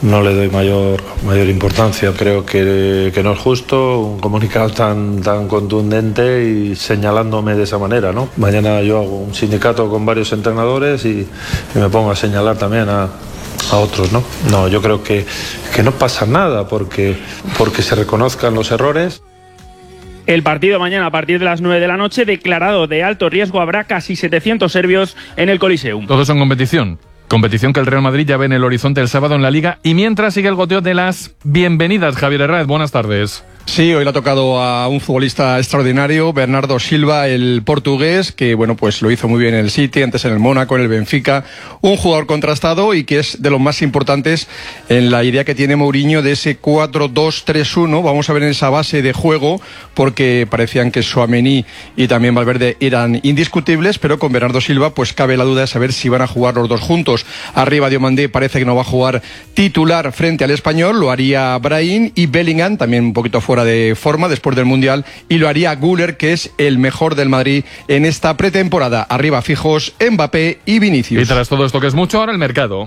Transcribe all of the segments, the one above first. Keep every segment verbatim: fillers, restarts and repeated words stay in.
no le doy mayor, mayor importancia. Creo que, que no es justo un comunicado tan, tan contundente y señalándome de esa manera, ¿no? Mañana yo hago un sindicato con varios entrenadores y, y me pongo a señalar también a, a otros, ¿no? No, yo creo que, que no pasa nada porque, porque se reconozcan los errores. El partido mañana a partir de las nueve de la noche, declarado de alto riesgo, habrá casi setecientos serbios en el Coliseum. Todos son competición. Competición que el Real Madrid ya ve en el horizonte el sábado en la Liga. Y mientras sigue el goteo de las bienvenidas. Javier Herráez, buenas tardes. Sí, hoy le ha tocado a un futbolista extraordinario, Bernardo Silva, el portugués, que bueno, pues lo hizo muy bien en el City, antes en el Mónaco, en el Benfica. Un jugador contrastado y que es de los más importantes en la idea que tiene Mourinho de ese cuatro dos tres uno. Vamos a ver en esa base de juego, porque parecían que Tchouaméni y también Valverde eran indiscutibles, pero con Bernardo Silva pues cabe la duda de saber si van a jugar los dos juntos. Arriba Diomandé parece que no va a jugar titular frente al Español, lo haría Brahim, y Bellingham, también un poquito fuera de forma después del Mundial, y lo haría Güler, que es el mejor del Madrid en esta pretemporada. Arriba fijos Mbappé y Vinicius. Y tras todo esto que es mucho, ahora el mercado.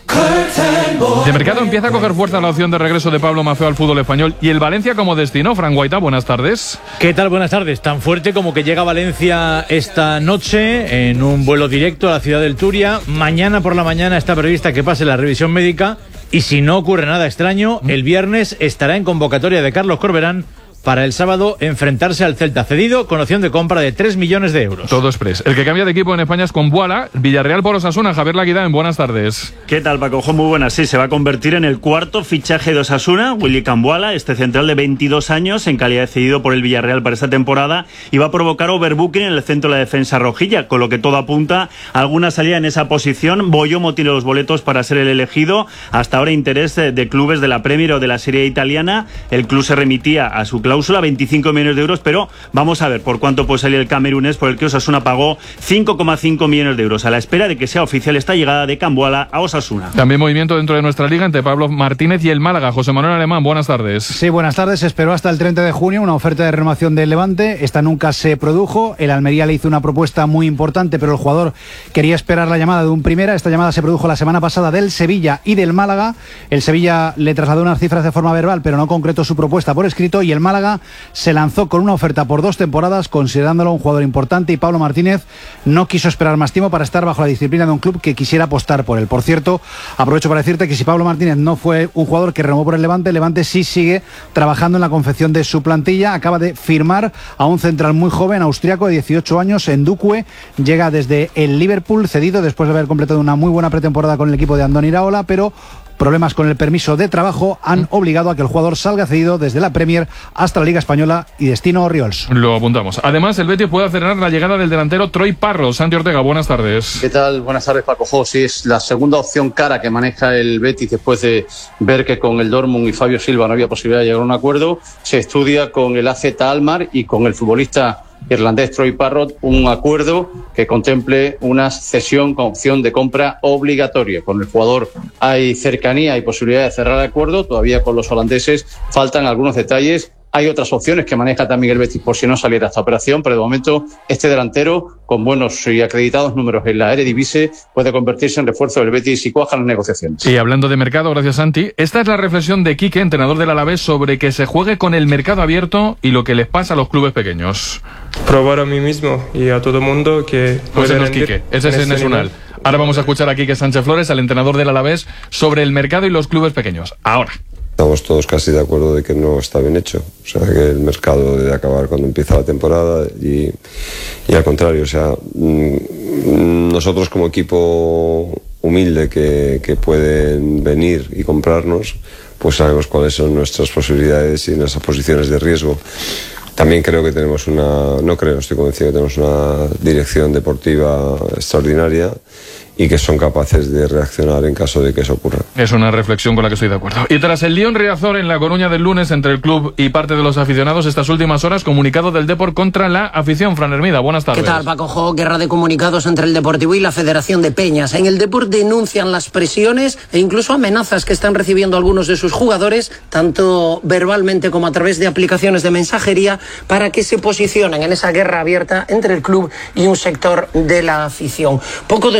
De mercado empieza a coger fuerza la opción de regreso de Pablo Maffeo al fútbol español y el Valencia como destino. Fran Guaita, buenas tardes. ¿Qué tal? Buenas tardes. Tan fuerte como que llega a Valencia esta noche en un vuelo directo a la ciudad del Turia. Mañana por la mañana está prevista que pase la revisión médica y si no ocurre nada extraño, el viernes estará en convocatoria de Carlos Corberán para el sábado enfrentarse al Celta, cedido con opción de compra de tres millones de euros. Todo express. El que cambia de equipo en España es Combuala. Villarreal por Osasuna. Javier Laguidá, en buenas tardes. ¿Qué tal, Paco? Muy buenas. Sí, se va a convertir en el cuarto fichaje de Osasuna. Willy Cambuala, este central de veintidós años, en calidad de cedido por el Villarreal para esta temporada, y va a provocar overbooking en el centro de la defensa rojilla, con lo que todo apunta a alguna salida en esa posición. Boyomo tiene los boletos para ser el elegido. Hasta ahora interés de clubes de la Premier o de la Serie italiana. El club se remitía a su cláusula, veinticinco millones de euros, pero vamos a ver por cuánto puede salir el camerunés, por el que Osasuna pagó cinco coma cinco millones de euros, a la espera de que sea oficial esta llegada de Cambuala a Osasuna. También movimiento dentro de nuestra liga entre Pablo Martínez y el Málaga. José Manuel Alemán, buenas tardes. Sí, buenas tardes. Se esperó hasta el treinta de junio una oferta de renovación del Levante. Esta nunca se produjo. El Almería le hizo una propuesta muy importante, pero el jugador quería esperar la llamada de un primera. Esta llamada se produjo la semana pasada del Sevilla y del Málaga. El Sevilla le trasladó unas cifras de forma verbal, pero no concretó su propuesta por escrito, y el Málaga se lanzó con una oferta por dos temporadas, considerándolo un jugador importante, y Pablo Martínez no quiso esperar más tiempo para estar bajo la disciplina de un club que quisiera apostar por él. Por cierto, aprovecho para decirte que si Pablo Martínez no fue un jugador que renovó por el Levante, el Levante sí sigue trabajando en la confección de su plantilla. Acaba de firmar a un central muy joven, austriaco, de dieciocho años, Ndukwe. Llega desde el Liverpool, cedido después de haber completado una muy buena pretemporada con el equipo de Andoni Iraola, pero problemas con el permiso de trabajo han obligado a que el jugador salga cedido desde la Premier hasta la Liga Española y destino Oriols. Lo apuntamos. Además, el Betis puede acelerar la llegada del delantero Troy Parro. Santi Ortega, buenas tardes. ¿Qué tal? Buenas tardes, Paco Jo. Sí, es la segunda opción cara que maneja el Betis después de ver que con el Dortmund y Fabio Silva no había posibilidad de llegar a un acuerdo. Se estudia con el A Z Alkmaar y con el futbolista irlandés Troy Parrott un acuerdo que contemple una cesión con opción de compra obligatoria. Con el jugador hay cercanía y posibilidad de cerrar el acuerdo. Todavía con los holandeses faltan algunos detalles. Hay otras opciones que maneja también el Betis por si no saliera esta operación, pero de momento este delantero, con buenos y acreditados números en la Eredivisie, puede convertirse en refuerzo del Betis y cuajan las negociaciones. Y hablando de mercado, gracias Santi, esta es la reflexión de Quique, entrenador del Alavés, sobre que se juegue con el mercado abierto y lo que les pasa a los clubes pequeños. Probar a mí mismo y a todo el mundo que pues ese no es Quique, ese es Enesunal. Ahora vamos a escuchar a Quique Sánchez Flores, al entrenador del Alavés, sobre el mercado y los clubes pequeños. Ahora. Estamos todos casi de acuerdo de que no está bien hecho, o sea, que el mercado debe acabar cuando empieza la temporada y, y al contrario, o sea, nosotros como equipo humilde que, que pueden venir y comprarnos, pues sabemos cuáles son nuestras posibilidades y nuestras posiciones de riesgo. También creo que tenemos una, no creo, estoy convencido que tenemos una dirección deportiva extraordinaria y que son capaces de reaccionar en caso de que eso ocurra. Es una reflexión con la que estoy de acuerdo. Y tras el lío en Riazor en La Coruña del lunes entre el club y parte de los aficionados, estas últimas horas, comunicado del Depor contra la afición. Fran Hermida, buenas tardes. ¿Qué tal, Paco Jo? Guerra de comunicados entre el Deportivo y la Federación de Peñas. En el Depor denuncian las presiones e incluso amenazas que están recibiendo algunos de sus jugadores, tanto verbalmente como a través de aplicaciones de mensajería, para que se posicionen en esa guerra abierta entre el club y un sector de la afición. Poco después, la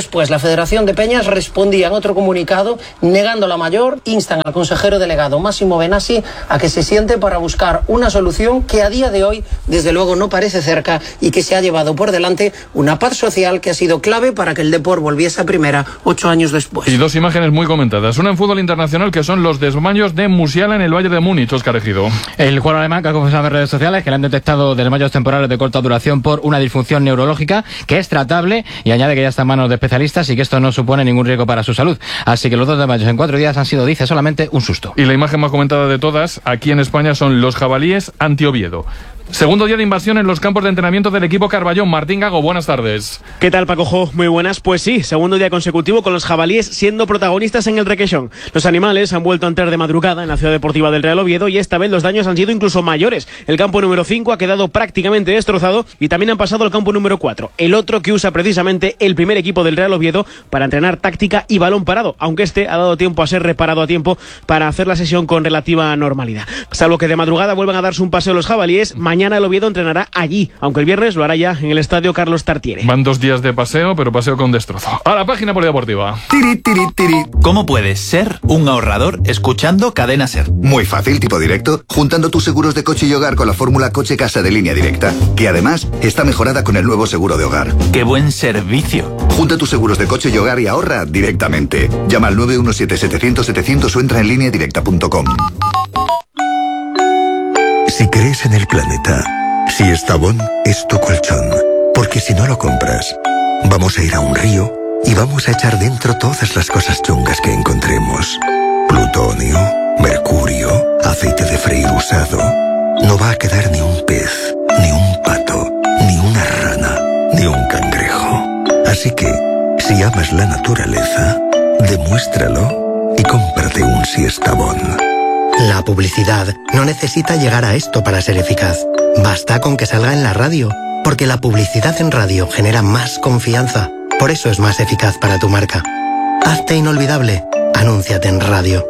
Federación de Peñas respondía en otro comunicado negando la mayor, instan al consejero delegado Máximo Benassi a que se siente para buscar una solución que a día de hoy desde luego no parece cerca y que se ha llevado por delante una paz social que ha sido clave para que el Depor volviese a primera ocho años después. Y dos imágenes muy comentadas. Una en fútbol internacional que son los desmayos de Musiala en el Bayern de Múnich, Óscar Ejido. El jugador alemán que ha confesado en redes sociales que le han detectado desmayos temporales de corta duración por una disfunción neurológica que es tratable, y añade que ya está en manos de especialistas y que esto no supone ningún riesgo para su salud. Así que los dos desmayos en cuatro días han sido, dice, solamente un susto. Y la imagen más comentada de todas aquí en España son los jabalíes ante Oviedo. Segundo día de invasión en los campos de entrenamiento del equipo Carballón. Martín Gago, buenas tardes. ¿Qué tal, Paco Jo? Muy buenas. Pues sí, segundo día consecutivo con los jabalíes siendo protagonistas en el Requesón. Los animales han vuelto a entrar de madrugada en la ciudad deportiva del Real Oviedo y esta vez los daños han sido incluso mayores. El campo número cinco ha quedado prácticamente destrozado y también han pasado al campo número cuatro, el otro que usa precisamente el primer equipo del Real Oviedo para entrenar táctica y balón parado, aunque este ha dado tiempo a ser reparado a tiempo para hacer la sesión con relativa normalidad. Salvo que de madrugada vuelvan a darse un paseo los jabalíes, mañana el Oviedo entrenará allí, aunque el viernes lo hará ya en el estadio Carlos Tartiere. Van dos días de paseo, pero paseo con destrozo. A la página polideportiva. Tiri, tiri, tiri. ¿Cómo puedes ser un ahorrador escuchando Cadena Ser? Muy fácil, tipo directo, juntando tus seguros de coche y hogar con la fórmula Coche Casa de Línea Directa, que además está mejorada con el nuevo seguro de hogar. ¡Qué buen servicio! Junta tus seguros de coche y hogar y ahorra directamente. Llama al nueve uno siete, setecientos, setecientos o entra en línea directa punto com. Si crees en el planeta, Si Estabón es tu colchón, porque si no lo compras, vamos a ir a un río y vamos a echar dentro todas las cosas chungas que encontremos. Plutonio, mercurio, aceite de freír usado. No va a quedar ni un pez, ni un pato, ni una rana, ni un cangrejo. Así que, si amas la naturaleza, demuéstralo y cómprate un Siestabón. La publicidad no necesita llegar a esto para ser eficaz. Basta con que salga en la radio, porque la publicidad en radio genera más confianza. Por eso es más eficaz para tu marca. Hazte inolvidable. Anúnciate en radio.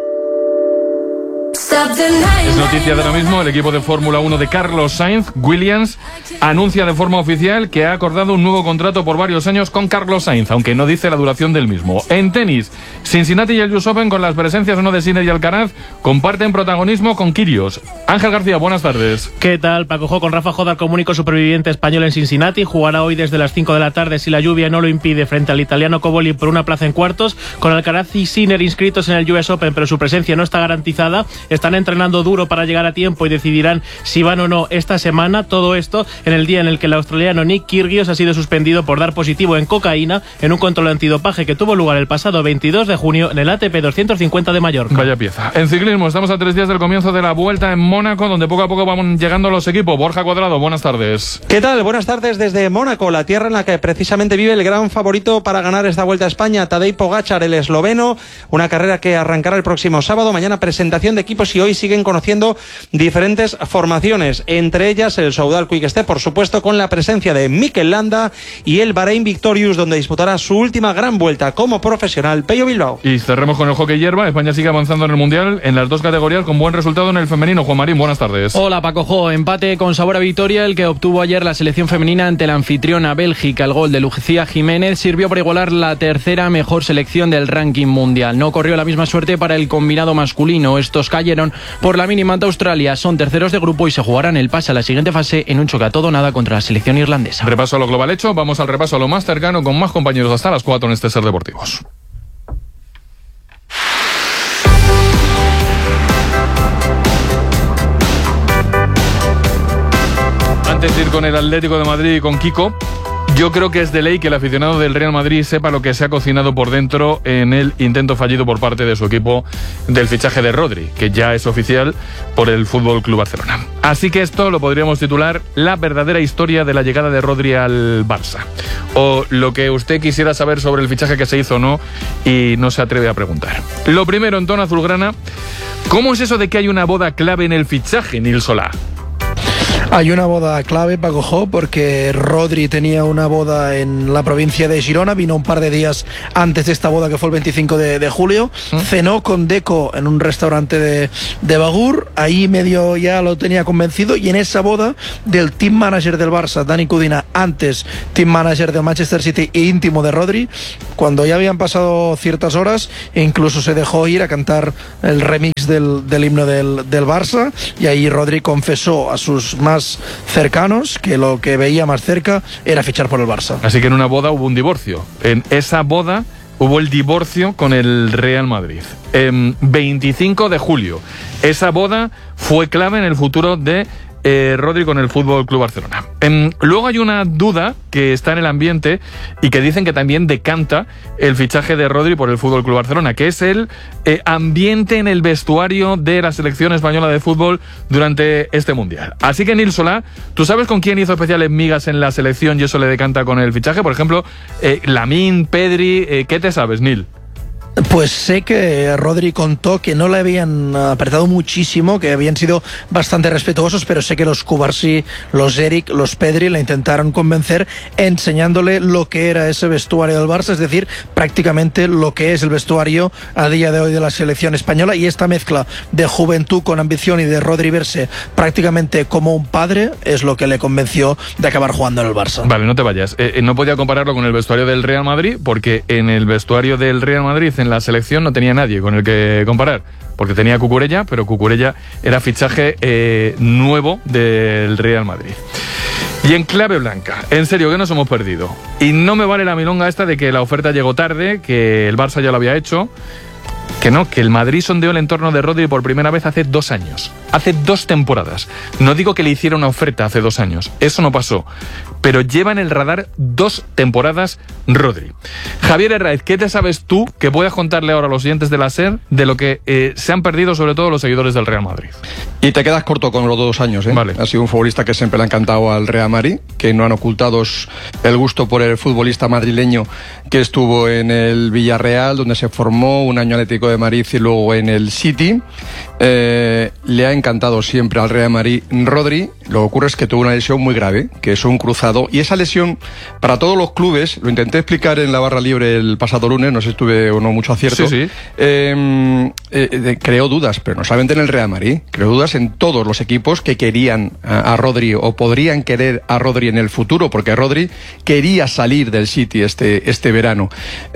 Es noticia de ahora mismo, el equipo de Fórmula uno de Carlos Sainz, Williams, anuncia de forma oficial que ha acordado un nuevo contrato por varios años con Carlos Sainz, aunque no dice la duración del mismo. En tenis, Cincinnati y el U S Open, con las presencias o no de Sinner y Alcaraz, comparten protagonismo con Kyrgios. Ángel García, buenas tardes. ¿Qué tal, Paco Jo? Con Rafa Jodar, comunico superviviente español en Cincinnati. Jugará hoy desde las cinco de la tarde, si la lluvia no lo impide, frente al italiano Cobolli por una plaza en cuartos. Con Alcaraz y Sinner inscritos en el U S Open, pero su presencia no está garantizada. Están entrenando duro para llegar a tiempo y decidirán si van o no esta semana. Todo esto en el día en el que el australiano Nick Kyrgios ha sido suspendido por dar positivo en cocaína en un control antidopaje que tuvo lugar el pasado veintidós de junio en el A T P doscientos cincuenta de Mallorca. Vaya pieza. En ciclismo, estamos a tres días del comienzo de la Vuelta en Mónaco, donde poco a poco van llegando los equipos. Borja Cuadrado, buenas tardes. ¿Qué tal? Buenas tardes desde Mónaco, la tierra en la que precisamente vive el gran favorito para ganar esta Vuelta a España, Tadej Pogačar, el esloveno. Una carrera que arrancará el próximo sábado. Mañana presentación de equipos y hoy siguen conociendo diferentes formaciones, entre ellas el Soudal Quick Step, por supuesto, con la presencia de Mikel Landa, y el Bahrein Victorious, donde disputará su última gran vuelta como profesional, Pello Bilbao. Y cerremos con el hockey hierba. España sigue avanzando en el Mundial en las dos categorías con buen resultado en el femenino. Juan Marín, buenas tardes. Hola, Paco Jo. Empate con sabor a victoria el que obtuvo ayer la selección femenina ante la anfitriona Bélgica. El gol de Lucía Jiménez sirvió para igualar la tercera mejor selección del ranking mundial. No corrió la misma suerte para el combinado masculino. Estos cayeron por la mínima ante Australia. Son terceros de grupo y se jugarán el pase a la siguiente fase en un choque a todo nada contra la selección irlandesa. Repaso a lo global hecho. Vamos al repaso a lo más cercano con más compañeros hasta las cuatro en este Ser Deportivos. Antes de ir con el Atlético de Madrid y con Kiko, yo creo que es de ley que el aficionado del Real Madrid sepa lo que se ha cocinado por dentro en el intento fallido por parte de su equipo del fichaje de Rodri, que ya es oficial por el Fútbol Club Barcelona. Así que esto lo podríamos titular La verdadera historia de la llegada de Rodri al Barça. O lo que usted quisiera saber sobre el fichaje que se hizo o no y no se atreve a preguntar. Lo primero, en tono azulgrana, ¿cómo es eso de que hay una boda clave en el fichaje, Nil Solá? Hay una boda clave, Paco Jo, porque Rodri tenía una boda en la provincia de Girona, vino un par de días antes de esta boda que fue el veinticinco de, de julio, ¿Mm? cenó con Deco en un restaurante de, de Bagur, ahí medio ya lo tenía convencido, y en esa boda del team manager del Barça, Dani Cudina, antes team manager del Manchester City e íntimo de Rodri, cuando ya habían pasado ciertas horas, incluso se dejó ir a cantar el remix del, del himno del, del Barça, y ahí Rodri confesó a sus más cercanos que lo que veía más cerca era fichar por el Barça. Así que en una boda hubo un divorcio. En esa boda hubo el divorcio con el Real Madrid. En veinticinco de julio. Esa boda fue clave en el futuro de Eh, Rodri con el Fútbol Club Barcelona. Eh, luego hay una duda que está en el ambiente y que dicen que también decanta el fichaje de Rodri por el Fútbol Club Barcelona, que es el eh, ambiente en el vestuario de la selección española de fútbol durante este mundial. Así que, Nil Solá, ¿tú sabes con quién hizo especiales migas en la selección y eso le decanta con el fichaje? Por ejemplo, eh, Lamine, Pedri, eh, ¿qué te sabes, Nil? Pues sé que Rodri contó que no le habían apretado muchísimo, que habían sido bastante respetuosos, pero sé que los Cubarsí, los Eric, los Pedri le intentaron convencer enseñándole lo que era ese vestuario del Barça, es decir, prácticamente lo que es el vestuario a día de hoy de la selección española, y esta mezcla de juventud con ambición y de Rodri verse prácticamente como un padre es lo que le convenció de acabar jugando en el Barça. Vale, no te vayas. Eh, no podía compararlo con el vestuario del Real Madrid, porque en el vestuario del Real Madrid en la selección no tenía nadie con el que comparar, porque tenía Cucurella, pero Cucurella era fichaje eh, nuevo del Real Madrid. Y en clave blanca, en serio, que nos hemos perdido. Y no me vale la milonga esta de que la oferta llegó tarde, que el Barça ya lo había hecho. Que no, que el Madrid sondeó el entorno de Rodri por primera vez hace dos años. Hace dos temporadas. No digo que le hiciera una oferta hace dos años. Eso no pasó. Pero lleva en el radar dos temporadas Rodri. Javier Herráez, ¿qué te sabes tú que puedas contarle ahora a los oyentes de la SER de lo que eh, se han perdido sobre todo los seguidores del Real Madrid? Y te quedas corto con los dos años, ¿eh? Vale. Ha sido un futbolista que siempre le ha encantado al Real Madrid, que no han ocultado el gusto por el futbolista madrileño que estuvo en el Villarreal, donde se formó, un año Atlético de Madrid y luego en el City. Eh, le ha encantado siempre al Real Madrid Rodri. Lo que ocurre es que tuvo una lesión muy grave, que es un cruzado, y esa lesión para todos los clubes, lo intenté explicar en la barra libre el pasado lunes, no sé si tuve o no mucho acierto, sí, sí. Eh, eh, creó dudas, pero no solamente en el Real Madrid, creó dudas en todos los equipos que querían a, a Rodri o podrían querer a Rodri en el futuro, porque Rodri quería salir del City este, este verano.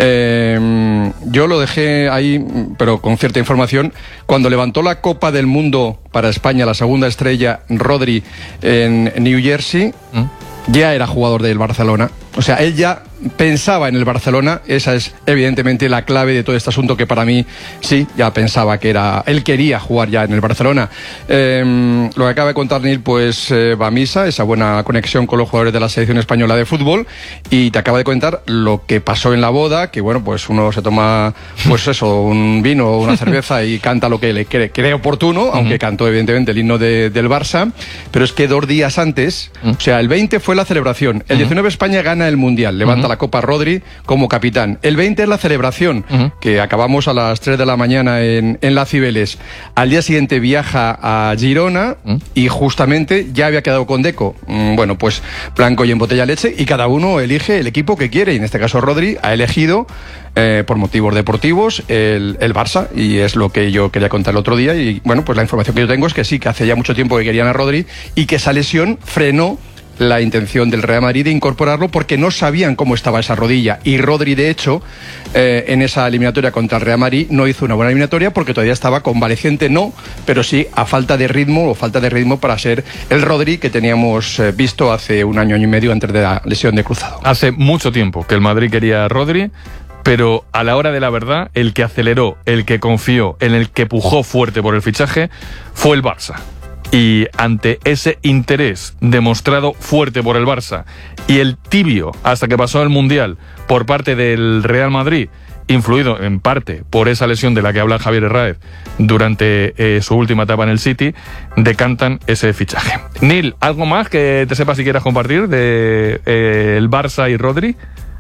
Eh, yo lo dejé ahí, pero con cierta información, cuando levantó la Copa del Mundo para España, la segunda estrella, Rodri, en New Jersey, ¿Mm? ya era jugador del Barcelona. O sea, él ya pensaba en el Barcelona. Esa es evidentemente la clave de todo este asunto, que para mí sí, ya pensaba que era, él quería jugar ya en el Barcelona. Eh, lo que acaba de contar Nil, pues eh, va a misa, esa buena conexión con los jugadores de la selección española de fútbol, y te acaba de contar lo que pasó en la boda, que bueno, pues uno se toma, pues eso, un vino o una cerveza y canta lo que le cree, cree oportuno, uh-huh. aunque cantó evidentemente el himno de, del Barça, pero es que dos días antes, uh-huh. o sea, el veinte fue la celebración, el diecinueve uh-huh. España gana el Mundial, levanta uh-huh. la Copa Rodri como capitán. El veinte es la celebración, uh-huh. que acabamos a las tres de la mañana en, en la Cibeles. Al día siguiente viaja a Girona uh-huh. y justamente ya había quedado con Deco. Mm, bueno, pues blanco y en botella leche, y cada uno elige el equipo que quiere, y en este caso Rodri ha elegido eh, por motivos deportivos el, el Barça, y es lo que yo quería contar el otro día. Y bueno, pues la información que yo tengo es que sí, que hace ya mucho tiempo que querían a Rodri y que esa lesión frenó la intención del Real Madrid de incorporarlo, porque no sabían cómo estaba esa rodilla, y Rodri de hecho eh, en esa eliminatoria contra el Real Madrid no hizo una buena eliminatoria porque todavía estaba convaleciente, no, pero sí a falta de ritmo o falta de ritmo para ser el Rodri que teníamos eh, visto hace un año, año y medio antes de la lesión de cruzado. Hace mucho tiempo que el Madrid quería a Rodri, pero a la hora de la verdad, el que aceleró, el que confió, en el que pujó fuerte por el fichaje fue el Barça. Y ante ese interés demostrado fuerte por el Barça y el tibio hasta que pasó el Mundial por parte del Real Madrid, influido en parte por esa lesión de la que habla Javier Herráez durante eh, su última etapa en el City, decantan ese fichaje. Nil, ¿algo más que te sepas si quieras compartir de eh, el Barça y Rodri?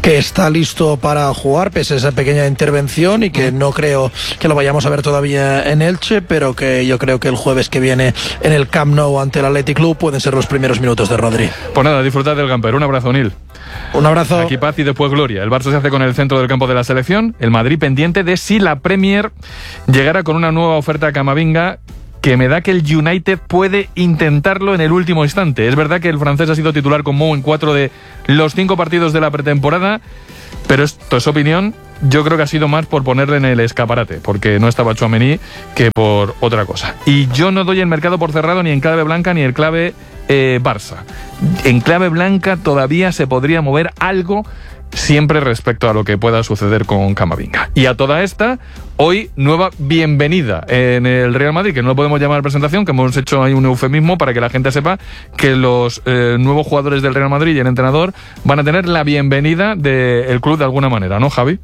que está listo para jugar pese a esa pequeña intervención y que no creo que lo vayamos a ver todavía en Elche, pero que yo creo que el jueves que viene en el Camp Nou ante el Athletic Club pueden ser los primeros minutos de Rodri. Pues nada, disfrutad del camper. Un abrazo, Nil. Un abrazo. Aquí paz y después gloria. El Barça se hace con el centro del campo de la selección. El Madrid pendiente de si la Premier llegara con una nueva oferta a Camavinga, que me da que el United puede intentarlo en el último instante. Es verdad que el francés ha sido titular con Mou en cuatro de los cinco partidos de la pretemporada, pero esto es opinión. Yo creo que ha sido más por ponerle en el escaparate, porque no estaba Tchouaméni, que por otra cosa. Y yo no doy el mercado por cerrado ni en clave blanca ni en clave eh, Barça. En clave blanca todavía se podría mover algo, siempre respecto a lo que pueda suceder con Camavinga. Y a toda esta, hoy nueva bienvenida en el Real Madrid, que no lo podemos llamar presentación, que hemos hecho ahí un eufemismo para que la gente sepa que los eh, nuevos jugadores del Real Madrid y el entrenador van a tener la bienvenida del club de alguna manera, ¿no, Javi?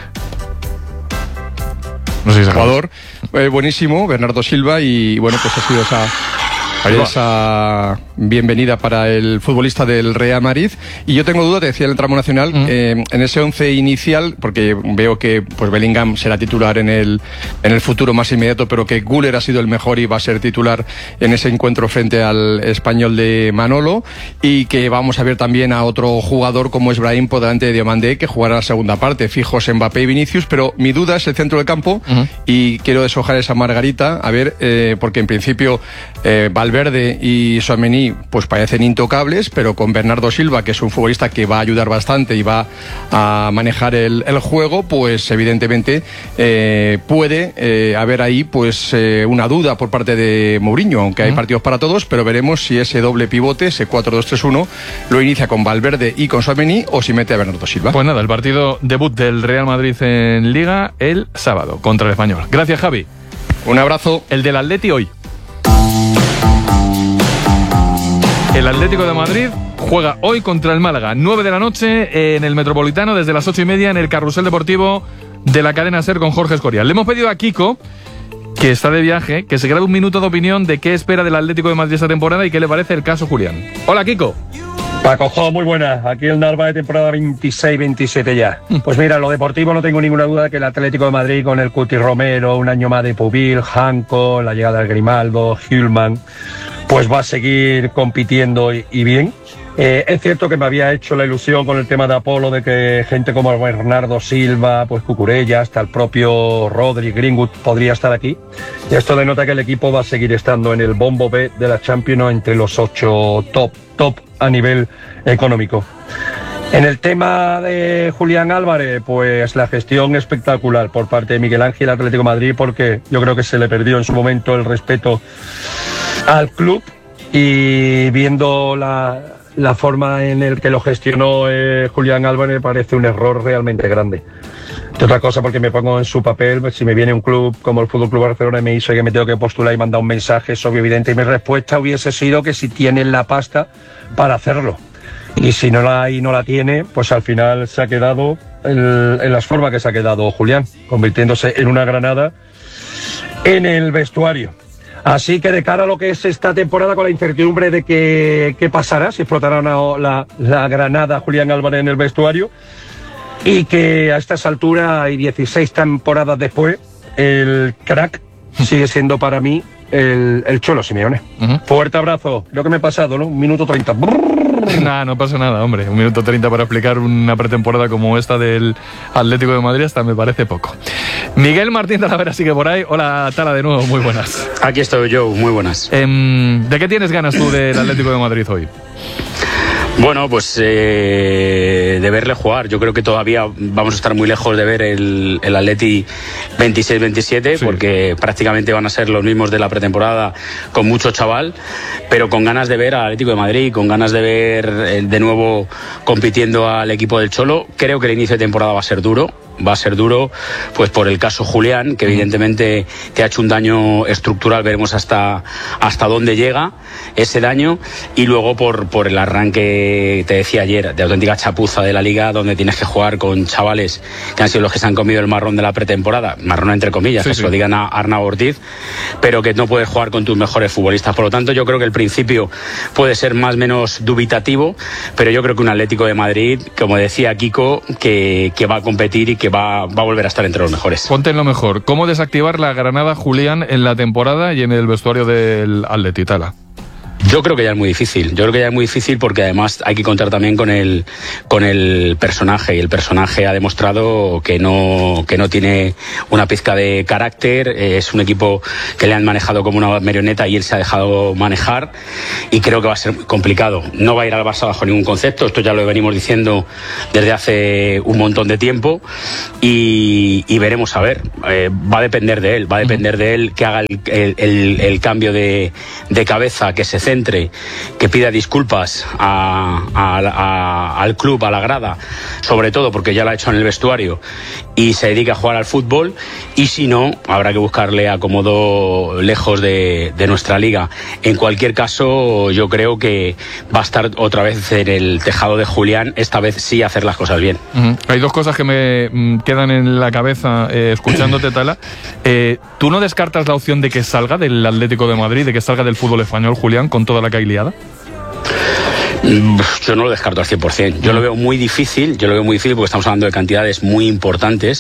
No sé si es jugador eh, buenísimo, Bernardo Silva, y bueno, pues ha sido esa... esa bienvenida para el futbolista del Real Madrid. Y yo tengo duda, te decía el tramo nacional, mm. eh, en ese once inicial, porque veo que pues Bellingham será titular en el, en el futuro más inmediato, pero que Güler ha sido el mejor y va a ser titular en ese encuentro frente al Español de Manolo, y que vamos a ver también a otro jugador como es Brahim por delante de Diomandé, que jugará la segunda parte, fijos Mbappé y Vinicius, pero mi duda es el centro del campo, uh-huh. y quiero deshojar esa margarita, a ver, eh, porque en principio eh, Valverde y Tchouaméni pues parecen intocables, pero con Bernardo Silva, que es un futbolista que va a ayudar bastante y va a manejar el, el juego, pues evidentemente eh, puede eh, haber ahí pues eh, una duda por parte de Mourinho, aunque hay uh-huh. partidos para todos, pero veremos si ese doble pivote, ese cuatro dos tres uno, lo inicia con Valverde y con Tchouaméni o si mete a Bernardo Silva. Pues nada, el partido debut del Real Madrid en Liga el sábado contra el Español. Gracias, Javi. Un abrazo. El del Atleti hoy. El Atlético de Madrid juega hoy contra el Málaga, nueve de la noche en el Metropolitano, desde las ocho y media en el Carrusel Deportivo de la cadena SER con Jorge Escorial. Le hemos pedido a Kiko, que está de viaje, que se grabe un minuto de opinión de qué espera del Atlético de Madrid esta temporada y qué le parece el caso Julián. Hola, Kiko. Paco Jo, muy buena. Aquí el Narva de temporada veintiséis veintisiete ya. Pues mira, lo deportivo no tengo ninguna duda de que el Atlético de Madrid con el Cuti Romero, un año más de Pubil, Janko, la llegada del Grimaldo, Hülman, pues va a seguir compitiendo y, y bien. Eh, es cierto que me había hecho la ilusión con el tema de Apolo de que gente como Bernardo Silva, pues Cucurella, hasta el propio Rodri, Greenwood podría estar aquí. Y esto denota que el equipo va a seguir estando en el bombo B de la Champions entre los ocho top, top a nivel económico. En el tema de Julián Álvarez, pues la gestión espectacular por parte de Miguel Ángel Atlético de Madrid, porque yo creo que se le perdió en su momento el respeto al club, y viendo la, la forma en el que lo gestionó eh, Julián Álvarez, parece un error realmente grande. De otra cosa, porque me pongo en su papel, pues, si me viene un club como el Fútbol Club Barcelona y me dice que me tengo que postular y mandar un mensaje, es obvio, evidente, y mi respuesta hubiese sido que si tienen la pasta para hacerlo. Y si no la hay y no la tiene, pues al final se ha quedado el, en las formas que se ha quedado Julián, convirtiéndose en una granada en el vestuario. Así que de cara a lo que es esta temporada, con la incertidumbre de que, qué pasará, si explotará una, la, la granada Julián Álvarez en el vestuario, y que a estas alturas y dieciséis temporadas después, el crack sigue siendo para mí el, el Cholo Simeone. Uh-huh. Fuerte abrazo. Creo que me he pasado, ¿no? Un minuto treinta. Nada, no pasa nada, hombre. Un minuto treinta para explicar una pretemporada como esta del Atlético de Madrid hasta me parece poco. Miguel Martín Talavera sigue por ahí. Hola, Tala, de nuevo, muy buenas. Aquí estoy yo, muy buenas. Eh, ¿De qué tienes ganas tú del Atlético de Madrid hoy? Bueno, pues eh, de verle jugar. Yo creo que todavía vamos a estar muy lejos de ver el, el Atleti veintiséis veintisiete, sí, porque prácticamente van a ser los mismos de la pretemporada, con mucho chaval, pero con ganas de ver al Atlético de Madrid, con ganas de ver eh, de nuevo compitiendo al equipo del Cholo. Creo que el inicio de temporada va a ser duro. va a ser duro, pues por el caso Julián, que evidentemente te ha hecho un daño estructural, veremos hasta, hasta dónde llega ese daño, y luego por, por el arranque, te decía ayer, de auténtica chapuza de la Liga, donde tienes que jugar con chavales que han sido los que se han comido el marrón de la pretemporada, marrón entre comillas, sí, que sí. se lo digan a Arnau Ortiz, pero que no puedes jugar con tus mejores futbolistas. Por lo tanto, yo creo que el principio puede ser más o menos dubitativo, pero yo creo que un Atlético de Madrid, como decía Kiko, que, que va a competir y que va, va a volver a estar entre los mejores. Ponte en lo mejor. ¿Cómo desactivar la Granada Julián en la temporada y en el vestuario del Atleti, Tala? Yo creo que ya es muy difícil, yo creo que ya es muy difícil porque además hay que contar también con el con el personaje, y el personaje ha demostrado que no que no tiene una pizca de carácter, es un equipo que le han manejado como una marioneta y él se ha dejado manejar, y creo que va a ser complicado. No va a ir al Barça bajo ningún concepto, esto ya lo venimos diciendo desde hace un montón de tiempo, y, y veremos a ver, eh, va a depender de él, va a depender de él que haga el, el, el, el cambio de, de cabeza, que se centre, que pida disculpas a, a, a, al club, a la grada, sobre todo porque ya lo ha hecho en el vestuario, y se dedica a jugar al fútbol, y si no, habrá que buscarle acomodo lejos de, de nuestra liga. En cualquier caso, yo creo que va a estar otra vez en el tejado de Julián, esta vez sí hacer las cosas bien. Uh-huh. Hay dos cosas que me mm, quedan en la cabeza eh, escuchándote, Tala. Eh, ¿Tú no descartas la opción de que salga del Atlético de Madrid, de que salga del fútbol español, Julián, con toda la que hay liada? Yo no lo descarto al cien por ciento. Yo lo veo muy difícil, yo lo veo muy difícil porque estamos hablando de cantidades muy importantes,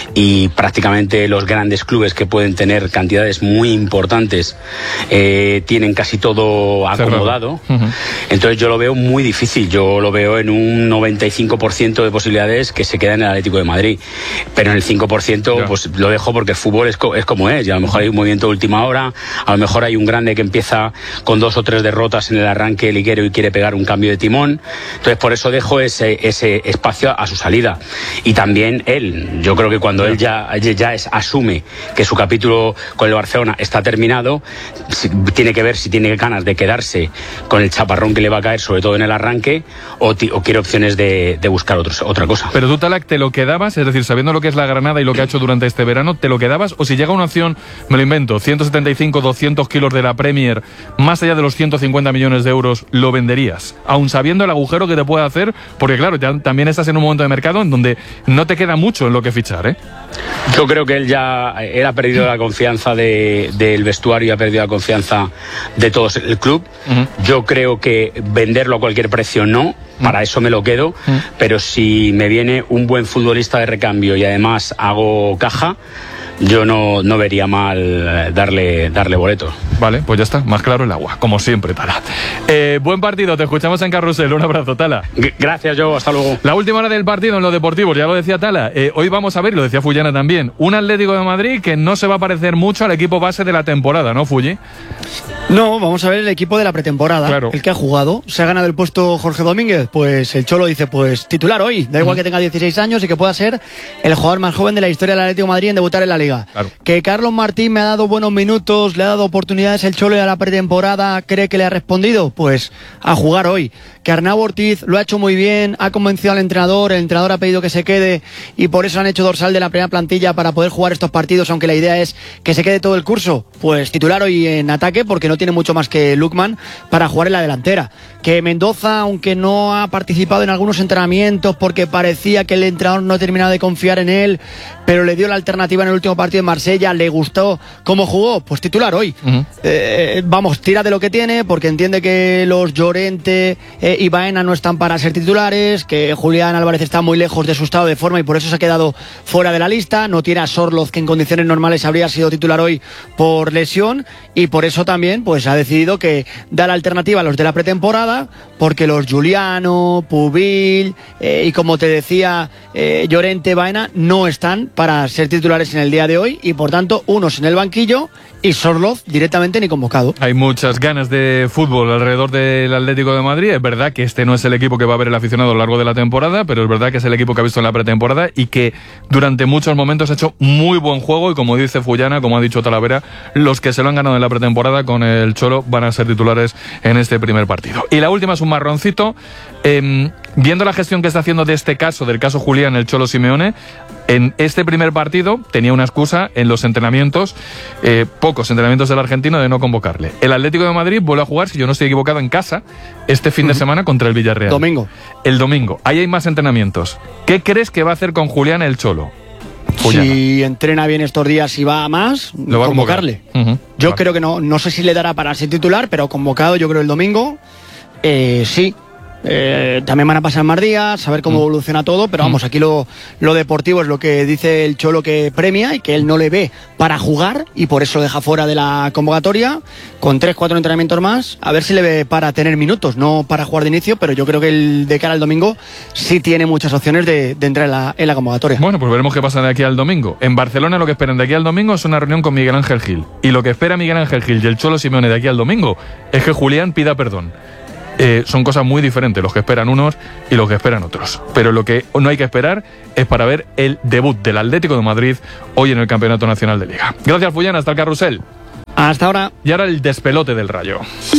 y prácticamente los grandes clubes que pueden tener cantidades muy importantes eh, tienen casi todo acomodado. Uh-huh. Entonces yo lo veo muy difícil, yo lo veo en un noventa y cinco por ciento de posibilidades que se queda en el Atlético de Madrid, pero en el cinco por ciento yeah. pues lo dejo porque el fútbol es, co- es como es, y a lo mejor hay un movimiento de última hora, a lo mejor hay un grande que empieza con dos o tres derrotas en el arranque liguero y quiere pegar un cambio de timón. Entonces por eso dejo ese, ese espacio a su salida, y también él, yo creo que cuando él ya, ya es, asume que su capítulo con el Barcelona está terminado, si, tiene que ver si tiene ganas de quedarse con el chaparrón que le va a caer, sobre todo en el arranque, o, ti, o quiere opciones de, de buscar otros, otra cosa. Pero tú, Talac, ¿te lo quedabas? Es decir, sabiendo lo que es la Granada y lo que ha hecho durante este verano, ¿te lo quedabas? O si llega una opción, me lo invento, ciento setenta y cinco, doscientos kilos de la Premier, más allá de los ciento cincuenta millones de euros, ¿lo venderías? Aún sabiendo el agujero que te puede hacer, porque claro, ya, también estás en un momento de mercado en donde no te queda mucho en lo que fichar, ¿eh? Yo creo que él ya él ha perdido la confianza de, del vestuario, ha perdido la confianza de todo el club. Uh-huh. Yo creo que venderlo a cualquier precio no, para eso me lo quedo, uh-huh. pero si me viene un buen futbolista de recambio y además hago caja, yo no, no vería mal darle, darle boleto. Vale, pues ya está, más claro el agua, como siempre, Tala. Eh, buen partido, te escuchamos en Carrusel, un abrazo, Tala. Gracias, yo, hasta luego. La última hora del partido en los deportivos, ya lo decía Tala, eh, hoy vamos a ver, lo decía Fullana también, un Atlético de Madrid que no se va a parecer mucho al equipo base de la temporada, ¿no, Fulli? No, vamos a ver el equipo de la pretemporada, claro. El que ha jugado. Se ha ganado el puesto Jorge Domínguez, pues el Cholo dice, pues titular hoy, da igual uh-huh. que tenga dieciséis años y que pueda ser el jugador más joven de la historia del Atlético de Madrid en debutar en la Liga. Claro. Que Carlos Martín me ha dado buenos minutos, le ha dado oportunidades el Cholo y a la pretemporada, ¿cree que le ha respondido? Pues a jugar hoy. Que Arnau Ortiz lo ha hecho muy bien, ha convencido al entrenador, el entrenador ha pedido que se quede y por eso han hecho dorsal de la primera plantilla para poder jugar estos partidos, aunque la idea es que se quede todo el curso. Pues titular hoy en ataque porque no tiene mucho más que Lukman para jugar en la delantera. Que Mendoza, aunque no ha participado en algunos entrenamientos porque parecía que el entrenador no terminaba de confiar en él, pero le dio la alternativa en el último partido en Marsella, le gustó cómo jugó, pues titular hoy. Uh-huh. Eh, vamos, tira de lo que tiene porque entiende que los Llorente eh, y Baena no están para ser titulares, que Julián Álvarez está muy lejos de su estado de forma y por eso se ha quedado fuera de la lista. No tiene a Sorloz, que en condiciones normales habría sido titular hoy por lesión, y por eso también pues ha decidido que da la alternativa a los de la pretemporada, porque los Juliano, Pubil eh, y como te decía eh, Llorente, Baena no están para ser titulares en el día de hoy, y por tanto unos en el banquillo y Sorloz directamente ni convocado. Hay muchas ganas de fútbol alrededor del Atlético de Madrid. Es verdad que este no es el equipo que va a ver el aficionado a lo largo de la temporada, pero es verdad que es el equipo que ha visto en la pretemporada y que durante muchos momentos ha hecho muy buen juego, y como dice Fullana, como ha dicho Talavera, los que se lo han ganado en la pretemporada con el Cholo van a ser titulares en este primer partido. Y la última es un marroncito. Eh, Viendo la gestión que está haciendo de este caso, del caso Julián, el Cholo Simeone, en este primer partido tenía una excusa en los entrenamientos, eh, pocos entrenamientos del argentino, de no convocarle. El Atlético de Madrid vuelve a jugar, si yo no estoy equivocado, en casa este fin de semana contra el Villarreal. Domingo. El domingo. Ahí hay más entrenamientos. ¿Qué crees que va a hacer con Julián el Cholo? Juliana. Si entrena bien estos días y va a más, Lo va convocarle. A uh-huh. Yo vale. creo que no, no sé si le dará para ser titular, pero convocado yo creo el domingo, eh, sí. Eh, también van a pasar más días, a ver cómo mm. evoluciona todo, pero vamos, mm. aquí lo, lo deportivo es lo que dice el Cholo, que premia y que él no le ve para jugar y por eso lo deja fuera de la convocatoria, con tres, cuatro entrenamientos más, a ver si le ve para tener minutos, no para jugar de inicio, pero yo creo que el de cara al domingo sí tiene muchas opciones de, de entrar en la, en la convocatoria. Bueno, pues veremos qué pasa de aquí al domingo. En Barcelona lo que esperan de aquí al domingo es una reunión con Miguel Ángel Gil, y lo que espera Miguel Ángel Gil y el Cholo Simeone de aquí al domingo es que Julián pida perdón. Eh, son cosas muy diferentes los que esperan unos y los que esperan otros, pero lo que no hay que esperar es para ver el debut del Atlético de Madrid hoy en el Campeonato Nacional de Liga. Gracias, Fullán, hasta el carrusel. Hasta ahora. Y ahora el despelote del Rayo.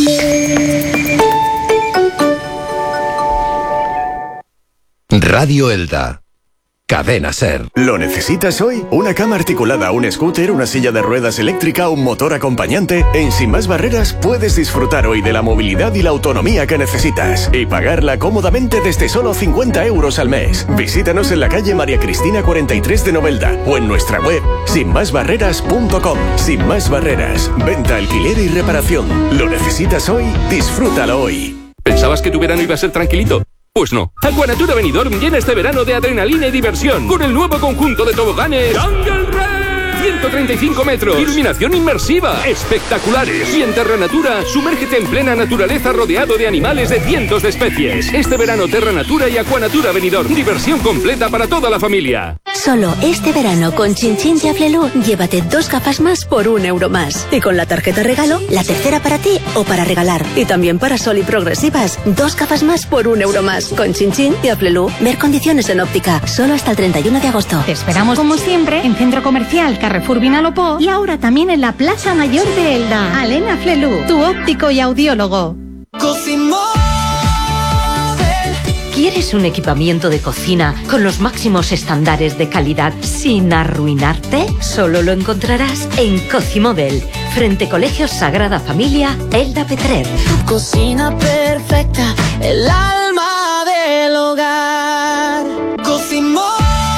Radio Elda. Cadena Ser. ¿Lo necesitas hoy? ¿Una cama articulada, un scooter, una silla de ruedas eléctrica, un motor acompañante? En Sin Más Barreras puedes disfrutar hoy de la movilidad y la autonomía que necesitas y pagarla cómodamente desde solo cincuenta euros al mes. Visítanos en la calle María Cristina cuarenta y tres de Novelda o en nuestra web sin más barreras punto com. Sin Más Barreras, venta, alquiler y reparación. ¿Lo necesitas hoy? Disfrútalo hoy. ¿Pensabas que tu verano iba a ser tranquilito? Pues no. Aquanatura Benidorm llena este verano de adrenalina y diversión con el nuevo conjunto de toboganes Jungle Ray. ciento treinta y cinco metros. Iluminación inmersiva. Espectaculares. Y en Terra Natura, sumérgete en plena naturaleza rodeado de animales de cientos de especies. Este verano Terra Natura y Aquanatura Benidorm. Diversión completa para toda la familia. Solo este verano con Chin Chin de Aflelu, llévate dos gafas más por un euro más. Y con la tarjeta regalo, la tercera para ti o para regalar. Y también para Sol y Progresivas, dos gafas más por un euro más. Con Chin Chin de Aflelu. Ver condiciones en óptica. Solo hasta el treinta y uno de agosto. Te esperamos como siempre en Centro Comercial Carrefour Vinalopó y ahora también en la Plaza Mayor de Elda. Alena Aflelu, tu óptico y audiólogo. ¿Quieres un equipamiento de cocina con los máximos estándares de calidad sin arruinarte? Solo lo encontrarás en Cocimóvel, frente Colegio Sagrada Familia, Elda Petrer. Tu cocina perfecta, el alma del hogar. Cocimóvel.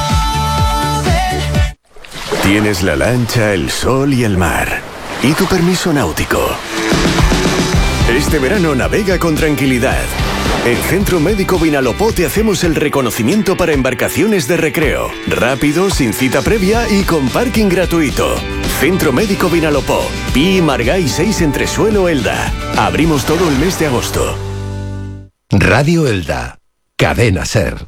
Tienes la lancha, el sol y el mar. Y tu permiso náutico. Este verano navega con tranquilidad. En Centro Médico Vinalopó te hacemos el reconocimiento para embarcaciones de recreo. Rápido, sin cita previa y con parking gratuito. Centro Médico Vinalopó. Pi Margay seis Entresuelo Elda. Abrimos todo el mes de agosto. Radio Elda. Cadena Ser.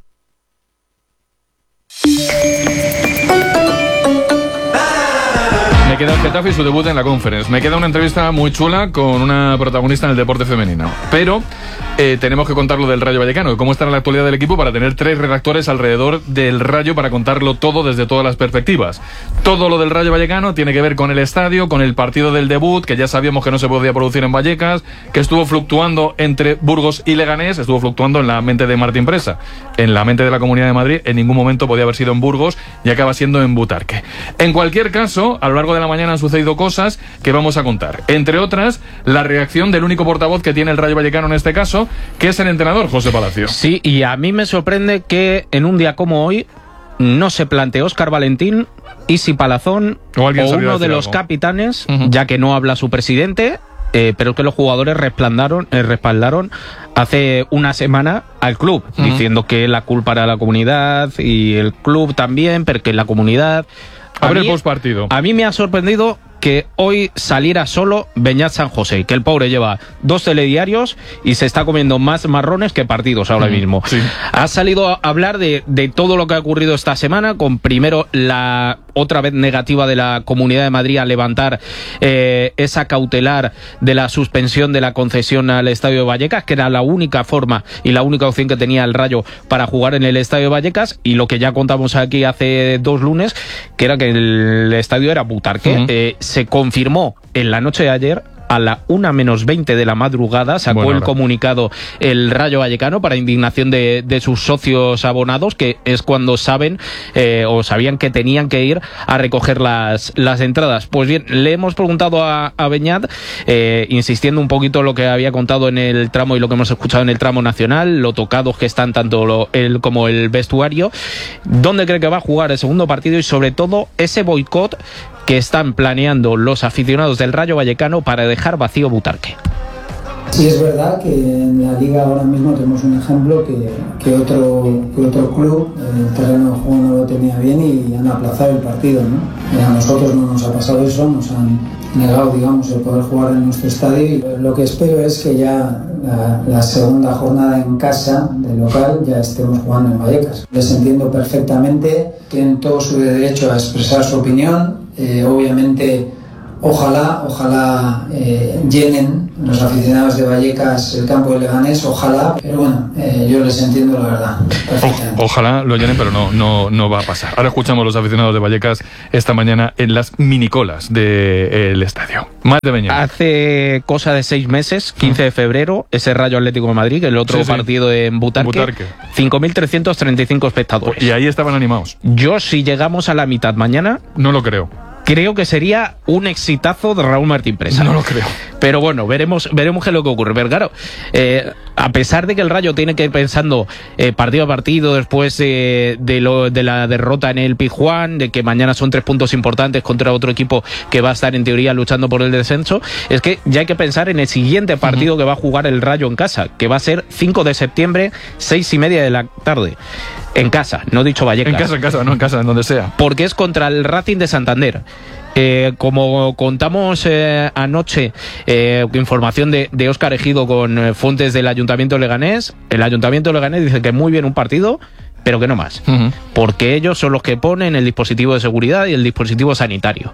Me queda el Getafe y su debut en la Conference. Me queda una entrevista muy chula con una protagonista en el deporte femenino. Pero eh, tenemos que contar lo del Rayo Vallecano, de cómo está en la actualidad del equipo, para tener tres redactores alrededor del Rayo para contarlo todo desde todas las perspectivas. Todo lo del Rayo Vallecano tiene que ver con el estadio, con el partido del debut, que ya sabíamos que no se podía producir en Vallecas, que estuvo fluctuando entre Burgos y Leganés, estuvo fluctuando en la mente de Martín Presa. En la mente de la Comunidad de Madrid, en ningún momento podía haber sido en Burgos y acaba siendo en Butarque. En cualquier caso, a lo largo de la mañana han sucedido cosas que vamos a contar. Entre otras, la reacción del único portavoz que tiene el Rayo Vallecano en este caso, que es el entrenador, José Palacio. Sí, y a mí me sorprende que en un día como hoy no se planteó Óscar Valentín, Isi Palazón o, o uno de los algo. capitanes, uh-huh. ya que no habla su presidente, eh, pero que los jugadores respaldaron, eh, respaldaron hace una semana al club, uh-huh. diciendo que la culpa era la comunidad y el club también, pero que la comunidad... Abre el postpartido. A mí me ha sorprendido que hoy saliera solo Beñat San José, que el pobre lleva dos telediarios y se está comiendo más marrones que partidos ahora mm, mismo. Sí. Ha salido a hablar de, de todo lo que ha ocurrido esta semana, con primero la otra vez negativa de la Comunidad de Madrid a levantar eh, esa cautelar de la suspensión de la concesión al Estadio de Vallecas, que era la única forma y la única opción que tenía el Rayo para jugar en el Estadio de Vallecas, y lo que ya contamos aquí hace dos lunes, que era que el estadio era Butarque. Uh-huh. eh, se confirmó en la noche de ayer a la una menos veinte de la madrugada sacó bueno, el comunicado el Rayo Vallecano para indignación de, de sus socios abonados, que es cuando saben eh, o sabían que tenían que ir a recoger las, las entradas. Pues bien, le hemos preguntado a, a Beñat, eh, insistiendo un poquito en lo que había contado en el tramo y lo que hemos escuchado en el tramo nacional, lo tocados que están tanto lo, el, como el vestuario, dónde cree que va a jugar el segundo partido y sobre todo ese boicot que están planeando los aficionados del Rayo Vallecano para dejar vacío Butarque. Sí, es verdad que en la Liga ahora mismo tenemos un ejemplo que, que, otro, que otro club, el terreno de juego no lo tenía bien y han aplazado el partido, ¿no? Y a nosotros no nos ha pasado eso, nos han negado, digamos, el poder jugar en nuestro estadio y lo que espero es que ya la, la segunda jornada en casa del local ya estemos jugando en Vallecas. Les entiendo perfectamente, tienen todo su derecho a expresar su opinión, eh, obviamente ojalá, ojalá eh, llenen los aficionados de Vallecas el campo de Leganés, ojalá, pero bueno, eh, yo les entiendo la verdad. O, ojalá lo llenen, pero no, no, no va a pasar. Ahora escuchamos a los aficionados de Vallecas esta mañana en las minicolas del estadio. Más de Beñat. Hace cosa de seis meses, quince de febrero, ese Rayo Atlético de Madrid, el otro sí, sí. partido en Butarque, Butarque. cinco mil trescientos treinta y cinco espectadores. Y ahí estaban animados. Yo, si llegamos a la mitad mañana... No lo creo. Creo que sería un exitazo de Raúl Martín Presa. No lo creo. Pero bueno, veremos veremos qué es lo que ocurre. Pero claro, eh, a pesar de que el Rayo tiene que ir pensando eh, partido a partido después eh, de, lo, de la derrota en el Pizjuán, de que mañana son tres puntos importantes contra otro equipo que va a estar en teoría luchando por el descenso, es que ya hay que pensar en el siguiente partido uh-huh. que va a jugar el Rayo en casa, que va a ser cinco de septiembre, seis y media de la tarde. En casa, no he dicho Vallecas. En casa, en casa, no en casa, en donde sea. Porque es contra el Racing de Santander. Eh, como contamos eh, anoche, eh, información de, de Óscar Ejido con eh, fuentes del Ayuntamiento Leganés, el Ayuntamiento Leganés dice que muy bien un partido, pero que no más. Uh-huh. Porque ellos son los que ponen el dispositivo de seguridad y el dispositivo sanitario.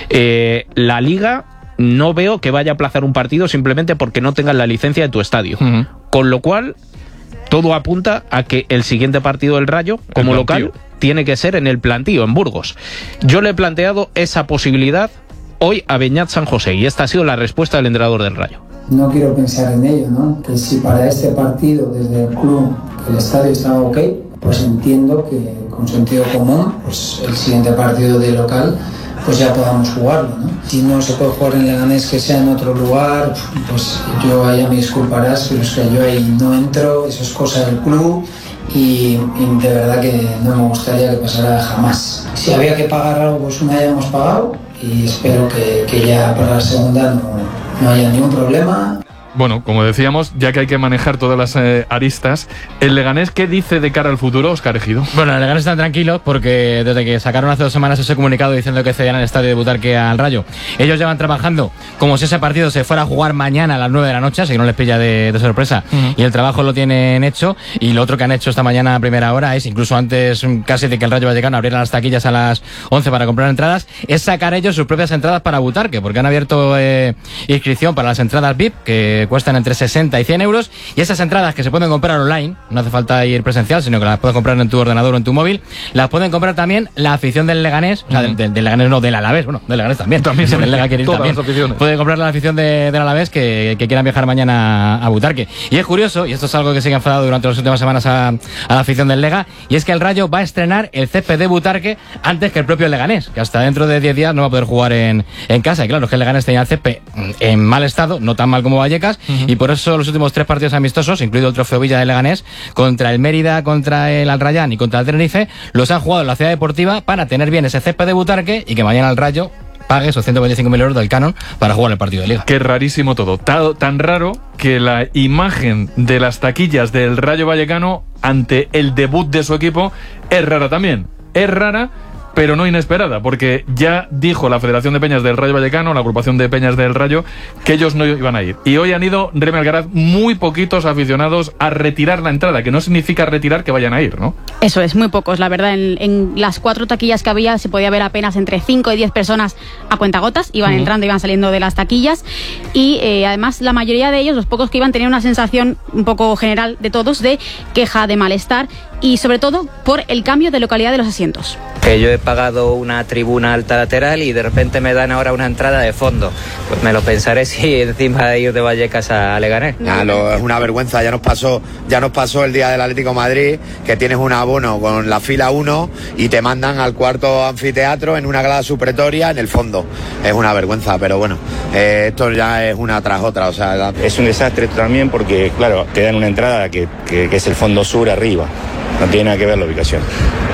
Eh, la Liga... no veo que vaya a aplazar un partido simplemente porque no tengan la licencia de tu estadio. Uh-huh. Con lo cual... todo apunta a que el siguiente partido del Rayo, como local, tiene que ser en el Plantío, en Burgos. Yo le he planteado esa posibilidad hoy a Beñat San José y esta ha sido la respuesta del entrenador del Rayo. No quiero pensar en ello, ¿no? Que si para este partido, desde el club, el estadio estaba ok, pues entiendo que con sentido común, pues el siguiente partido de local, pues ya podamos jugarlo, ¿no? Si no se puede jugar en Leganés, que sea en otro lugar, pues yo ahí me disculparás, pero es que yo ahí no entro, eso es cosa del club y, y de verdad que no me gustaría que pasara jamás. Si había que pagar algo, pues una hayamos pagado y espero que, que ya para la segunda no, no haya ningún problema. Bueno, como decíamos, ya que hay que manejar todas las eh, aristas, ¿el Leganés qué dice de cara al futuro, Óscar Ejido? Bueno, el Leganés están tranquilos porque desde que sacaron hace dos semanas ese comunicado diciendo que cedían el estadio de Butarque al Rayo, ellos llevan trabajando como si ese partido se fuera a jugar mañana a las nueve de la noche, así que no les pilla de, de sorpresa, uh-huh. y el trabajo lo tienen hecho, y lo otro que han hecho esta mañana a primera hora es, incluso antes casi de que el Rayo Vallecano abriera las taquillas a las once para comprar entradas, es sacar ellos sus propias entradas para Butarque, porque han abierto eh, inscripción para las entradas V I P, que cuestan entre sesenta y cien euros, y esas entradas que se pueden comprar online, no hace falta ir presencial, sino que las puedes comprar en tu ordenador o en tu móvil, las pueden comprar también la afición del Leganés, o sea, del, del, del Leganés no, del Alavés, bueno, del Leganés también, también, si el Lega quiere ir también, puede comprar la afición de, del Alavés que, que quieran viajar mañana a Butarque. Y es curioso, y esto es algo que se ha enfadado durante las últimas semanas a, a la afición del Lega, y es que el Rayo va a estrenar el césped de Butarque antes que el propio Leganés, que hasta dentro de diez días no va a poder jugar en, en casa, y claro, es que el Leganés tenía el césped en mal estado, no tan mal como Vallecas, uh-huh. y por eso los últimos tres partidos amistosos, incluido el Trofeo Villa de Leganés, contra el Mérida, contra el Al Rayán y contra el Tenerife, los han jugado en la ciudad deportiva para tener bien ese césped de Butarque y que mañana el Rayo pague esos ciento veinticinco mil euros del canon para jugar el partido de Liga. Qué rarísimo todo. Tan, tan raro que la imagen de las taquillas del Rayo Vallecano ante el debut de su equipo es rara también. Es rara, pero no inesperada, porque ya dijo la Federación de Peñas del Rayo Vallecano, la agrupación de Peñas del Rayo, que ellos no iban a ir. Y hoy han ido, Remy Algaraz, muy poquitos aficionados a retirar la entrada, que no significa retirar que vayan a ir, ¿no? Eso es, muy pocos, la verdad. En, en las cuatro taquillas que había se podía ver apenas entre cinco y diez personas a cuentagotas, iban uh-huh. entrando, iban saliendo de las taquillas, y eh, además la mayoría de ellos, los pocos que iban, tenían una sensación un poco general de todos de queja, de malestar, y sobre todo por el cambio de localidad de los asientos. Que yo he pagado una tribuna alta lateral y de repente me dan ahora una entrada de fondo. Pues me lo pensaré si encima de ir de Vallecas a Leganés. Ya, lo, es una vergüenza, ya nos pasó ya nos pasó el día del Atlético de Madrid, que tienes un abono con la fila uno y te mandan al cuarto anfiteatro en una grada supletoria en el fondo. Es una vergüenza, pero bueno, eh, esto ya es una tras otra. O sea, la... Es un desastre también porque, claro, te dan una entrada que, que, que es el fondo sur arriba. No tiene nada que ver la ubicación.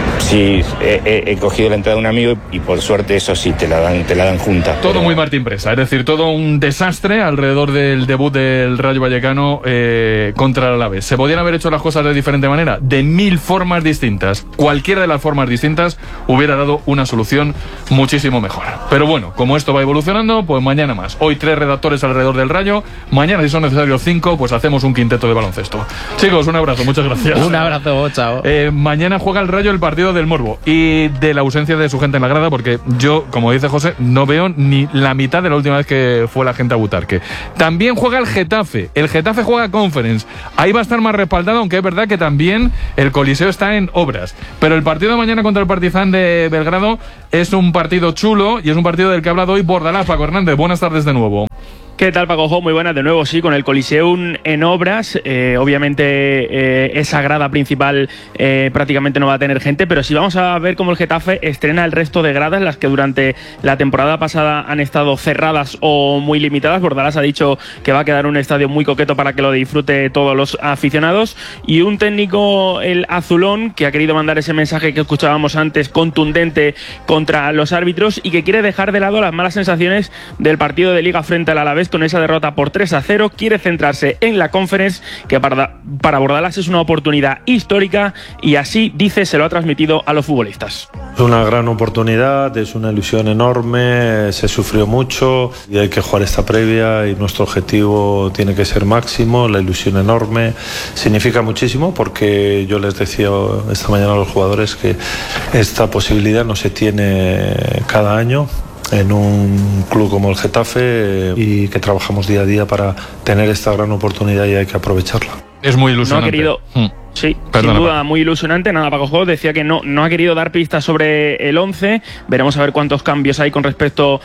Sí, he, he, he cogido la entrada de un amigo y por suerte eso sí, te la dan, te la dan junta. Todo pero... muy Martín Presa, es decir, todo un desastre alrededor del debut del Rayo Vallecano eh, contra el Alavés. ¿Se podían haber hecho las cosas de diferente manera? De mil formas distintas. Cualquiera de las formas distintas hubiera dado una solución muchísimo mejor. Pero bueno, como esto va evolucionando, pues mañana más. Hoy tres redactores alrededor del Rayo. Mañana, si son necesarios cinco, pues hacemos un quinteto de baloncesto. Chicos, un abrazo, muchas gracias. Un abrazo, chao. Eh, mañana juega el Rayo el partido del morbo y de la ausencia de su gente en la grada, porque yo, como dice José, no veo ni la mitad de la última vez que fue la gente a Butarque. También juega el Getafe, el Getafe juega Conference, ahí va a estar más respaldado, aunque es verdad que también el Coliseo está en obras, pero el partido de mañana contra el Partizan de Belgrado es un partido chulo y es un partido del que ha hablado hoy Bordalás. Paco Hernández, buenas tardes de nuevo. ¿Qué tal, Paco Jo? Muy buenas de nuevo, sí, con el Coliseum en obras. Eh, obviamente eh, esa grada principal eh, prácticamente no va a tener gente, pero sí vamos a ver cómo el Getafe estrena el resto de gradas, las que durante la temporada pasada han estado cerradas o muy limitadas. Bordalás ha dicho que va a quedar un estadio muy coqueto para que lo disfrute todos los aficionados, y un técnico, el azulón, que ha querido mandar ese mensaje que escuchábamos antes, contundente contra los árbitros, y que quiere dejar de lado las malas sensaciones del partido de Liga frente al Alavés con esa derrota por tres a cero. Quiere centrarse en la Conference, que para, para Bordalás es una oportunidad histórica, y así, dice, se lo ha transmitido a los futbolistas. Es una gran oportunidad, es una ilusión enorme, se sufrió mucho y hay que jugar esta previa, y nuestro objetivo tiene que ser máximo. La ilusión enorme significa muchísimo, porque yo les decía esta mañana a los jugadores que esta posibilidad no se tiene cada año en un club como el Getafe, y que trabajamos día a día para tener esta gran oportunidad y hay que aprovecharla. Es muy ilusionante. No ha querido... Hmm. Sí, Perdona, sin duda, muy ilusionante. Nada, Paco Jo decía que no, no ha querido dar pistas sobre el once. Veremos a ver cuántos cambios hay con respecto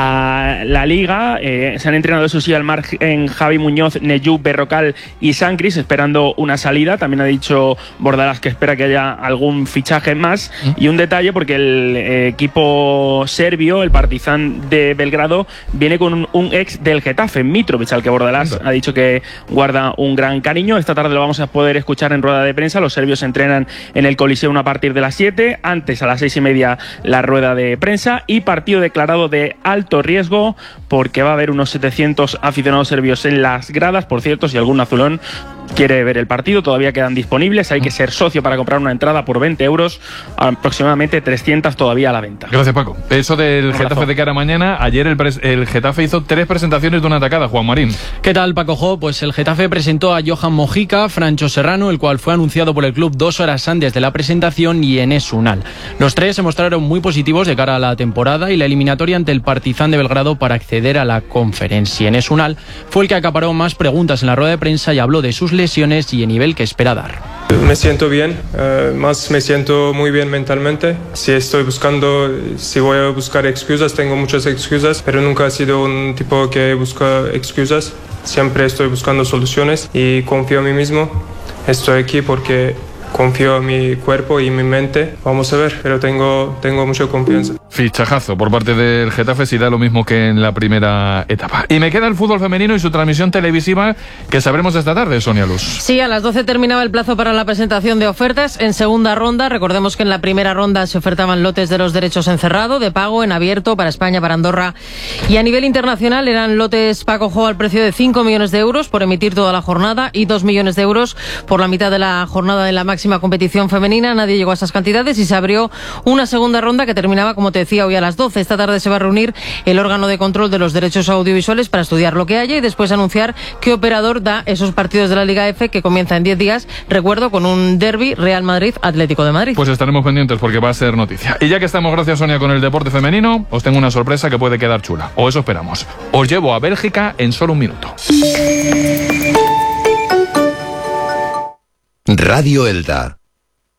a la Liga. Eh, se han entrenado, eso sí, al margen Javi Muñoz, Neyú, Berrocal y Sancris, esperando una salida. También ha dicho Bordalás que espera que haya algún fichaje más. ¿Mm? Y un detalle, porque el eh, equipo serbio, el Partizan de Belgrado, viene con un, un ex del Getafe, Mitrovic, al que Bordalás ¿Mm? ha dicho que guarda un gran cariño. Esta tarde lo vamos a poder escuchar en rueda de prensa. Los serbios entrenan en el Coliseum a partir de las siete, antes a las seis y media la rueda de prensa, y partido declarado de alto riesgo porque va a haber unos setecientos aficionados serbios en las gradas. Por cierto, si algún azulón quiere ver el partido, todavía quedan disponibles. Hay que ser socio para comprar una entrada por veinte euros, aproximadamente trescientas todavía a la venta. Gracias, Paco. Eso del Getafe de cara mañana. Ayer el, el Getafe hizo tres presentaciones de una atacada. Juan Marín. ¿Qué tal, Paco Jo? Pues el Getafe presentó a Johan Mojica, Francho Serrano, el cual fue anunciado por el club dos horas antes de la presentación, y Enes Unal. Los tres se mostraron muy positivos de cara a la temporada y la eliminatoria ante el Partizan de Belgrado para acceder a la Conference. Y Enes Unal fue el que acaparó más preguntas en la rueda de prensa y habló de sus lesiones y el nivel que espera dar. Me siento bien, uh, más me siento muy bien mentalmente. Si estoy buscando, si voy a buscar excusas, tengo muchas excusas, pero nunca he sido un tipo que busca excusas. Siempre estoy buscando soluciones y confío en mí mismo. Estoy aquí porque confío en mi cuerpo y en mi mente. Vamos a ver, pero tengo, tengo mucha confianza. Fichajazo por parte del Getafe, si da lo mismo que en la primera etapa. Y me queda el fútbol femenino y su transmisión televisiva, que sabremos esta tarde, Sonia Luz. Sí, a las doce terminaba el plazo para la presentación de ofertas en segunda ronda. Recordemos que en la primera ronda se ofertaban lotes de los derechos en cerrado, de pago, en abierto, para España, para Andorra. Y a nivel internacional eran lotes, Paco Jo, al precio de cinco millones de euros por emitir toda la jornada y dos millones de euros por la mitad de la jornada de la máxima competición femenina. Nadie llegó a esas cantidades y se abrió una segunda ronda que terminaba, como te decía, hoy a las doce. Esta tarde se va a reunir el órgano de control de los derechos audiovisuales para estudiar lo que haya y después anunciar qué operador da esos partidos de la Liga F, que comienza en diez días, recuerdo, con un derbi Real Madrid-Atlético de Madrid. Pues estaremos pendientes porque va a ser noticia. Y ya que estamos, gracias Sonia, con el deporte femenino, os tengo una sorpresa que puede quedar chula, o eso esperamos. Os llevo a Bélgica en solo un minuto. Radio Elda.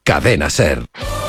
Cadena Ser.